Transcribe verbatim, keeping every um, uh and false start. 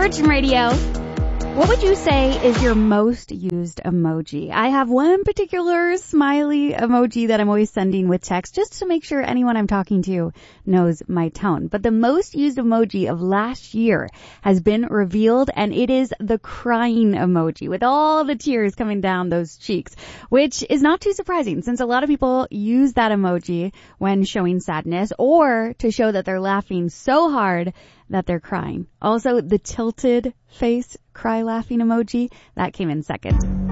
Virgin Radio. What would you say is your most used emoji? I have one particular smiley emoji that I'm always sending with text just to make sure anyone I'm talking to knows my tone. But the most used emoji of last year has been revealed, and it is the crying emoji with all the tears coming down those cheeks, which is not too surprising since a lot of people use that emoji when showing sadness or to show that they're laughing so hard that they're crying. Also, the tilted face cry laughing emoji, that came in second.